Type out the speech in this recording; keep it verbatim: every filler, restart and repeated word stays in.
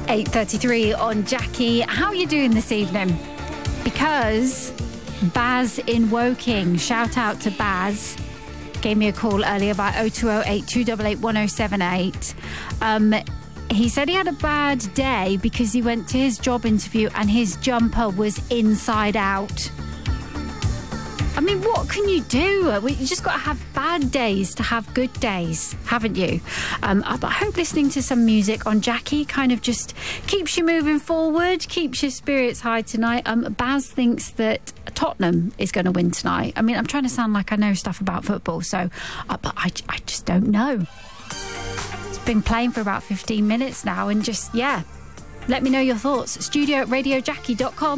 eight thirty-three on Jackie. How are you doing this evening? Because Baz in Woking, shout out to Baz, gave me a call earlier by oh two oh eight, two eight eight, one oh seven eight. Um, he said he had a bad day because he went to his job interview and his jumper was inside out. I mean, what can you do? You just got to have bad days to have good days, haven't you? Um, but I hope listening to some music on Jackie kind of just keeps you moving forward, keeps your spirits high tonight. Um, Baz thinks that Tottenham is going to win tonight. I mean, I'm trying to sound like I know stuff about football, so uh, but I, I just don't know. It's been playing for about fifteen minutes now, and just, yeah, let me know your thoughts. Studio at radio jackie dot com.